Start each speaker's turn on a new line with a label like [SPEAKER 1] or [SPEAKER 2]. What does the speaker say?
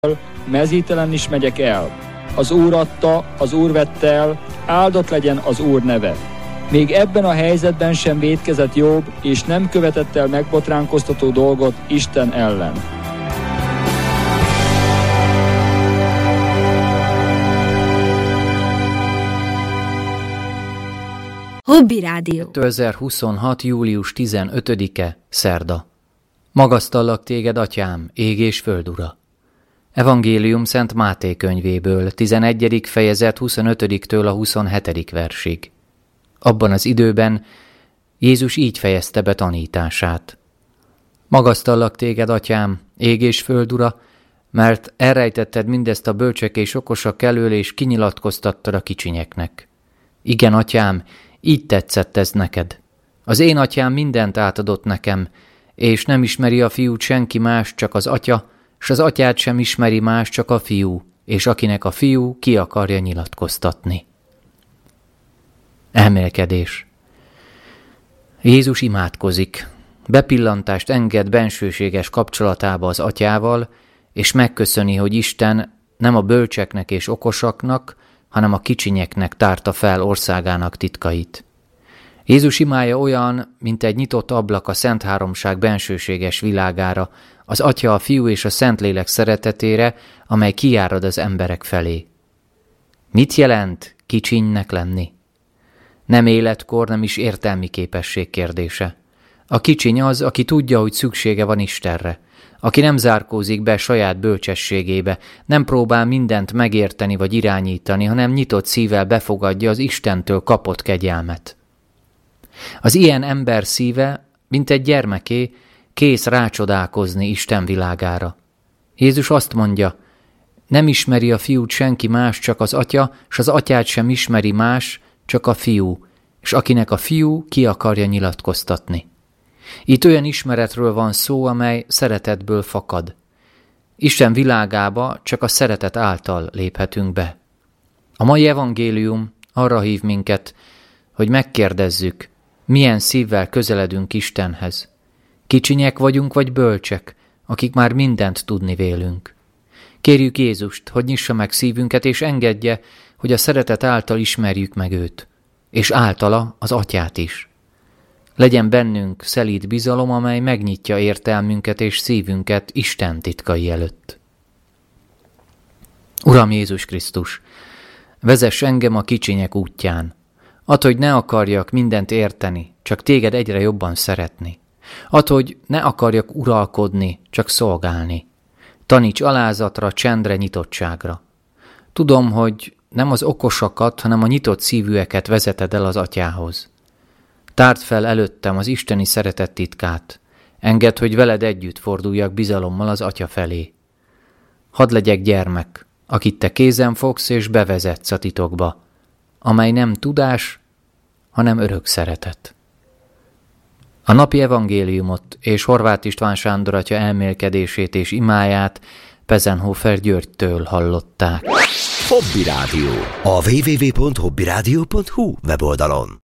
[SPEAKER 1] mezítelen is megyek el. Az Úr adta, az Úr vette el, áldott legyen az Úr neve. Még ebben a helyzetben sem vétkezett Jobb, és nem követett el megbotránkoztató dolgot Isten ellen.
[SPEAKER 2] Hobby Rádió.
[SPEAKER 3] 2026. július 15-e, szerda. Magasztallak téged, atyám, ég és föld ura. Evangélium Szent Máté könyvéből, 11. fejezet 25-től a 27. versig. Abban az időben Jézus így fejezte be tanítását. Magasztallak téged, atyám, ég és föld ura, mert elrejtetted mindezt a bölcsek és okosak elől, és kinyilatkoztattad a kicsinyeknek. Igen, atyám, így tetszett ez neked. Az én atyám mindent átadott nekem, és nem ismeri a fiút senki más, csak az atya, s az atyát sem ismeri más, csak a fiú, és akinek a fiú ki akarja nyilatkoztatni. Elmélkedés. Jézus imádkozik. Bepillantást enged bensőséges kapcsolatába az atyával, és megköszöni, hogy Isten nem a bölcseknek és okosaknak, hanem a kicsinyeknek tárta fel országának titkait. Jézus imája olyan, mint egy nyitott ablak a Szent Háromság bensőséges világára, az Atya, a Fiú és a Szentlélek szeretetére, amely kijárad az emberek felé. Mit jelent kicsinynek lenni? Nem életkor, nem is értelmi képesség kérdése. A kicsiny az, aki tudja, hogy szüksége van Istenre, aki nem zárkózik be saját bölcsességébe, nem próbál mindent megérteni vagy irányítani, hanem nyitott szívvel befogadja az Istentől kapott kegyelmet. Az ilyen ember szíve, mint egy gyermeké, kész rácsodálkozni Isten világára. Jézus azt mondja, nem ismeri a fiút senki más, csak az atya, s az atyát sem ismeri más, csak a fiú, és akinek a fiú ki akarja nyilatkoztatni. Itt olyan ismeretről van szó, amely szeretetből fakad. Isten világába csak a szeretet által léphetünk be. A mai evangélium arra hív minket, hogy megkérdezzük, milyen szívvel közeledünk Istenhez. Kicsinyek vagyunk vagy bölcsek, akik már mindent tudni vélünk. Kérjük Jézust, hogy nyissa meg szívünket, és engedje, hogy a szeretet által ismerjük meg őt, és általa az atyát is. Legyen bennünk szelíd bizalom, amely megnyitja értelmünket és szívünket Isten titkai előtt. Uram Jézus Krisztus, vezess engem a kicsinyek útján. Add, hogy ne akarjak mindent érteni, csak téged egyre jobban szeretni. Add, hogy ne akarjak uralkodni, csak szolgálni. Taníts alázatra, csendre, nyitottságra. Tudom, hogy nem az okosakat, hanem a nyitott szívűeket vezeted el az atyához. Tárd fel előttem az isteni szeretet titkát. Engedd, hogy veled együtt forduljak bizalommal az atya felé. Hadd legyek gyermek, akit te kézen fogsz és bevezetsz a titokba, amely nem tudás, hanem örök szeretet. A napi evangéliumot és Horváth István Sándor atya elmélkedését és imáját Pezenhofer Györgytől hallották.
[SPEAKER 4] Hobby Rádió. A www.hobbyradio.hu weboldalon.